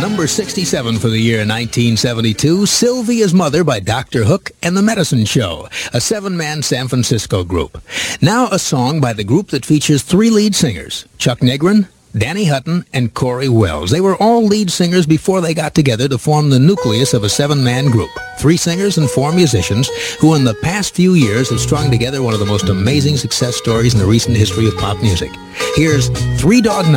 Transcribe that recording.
Number 67 for the year 1972, Sylvia's Mother by Dr. Hook and the Medicine Show, a seven-man San Francisco group. Now a song by the group that features three lead singers, Chuck Negrin, Danny Hutton, and Corey Wells. They were all lead singers before they got together to form the nucleus of a seven-man group. Three singers and four musicians who in the past few years have strung together one of the most amazing success stories in the recent history of pop music. Here's Three Dog Night.